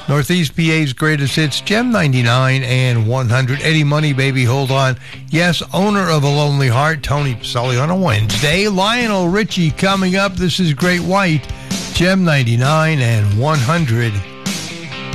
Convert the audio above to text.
Northeast PA's greatest hits, Gem 99 and 100. Eddie Money, Baby, Hold On. Yes, owner of A Lonely Heart, Tony Pacelli on a Wednesday. Lionel Richie coming up. This is Great White, Gem 99 and 100.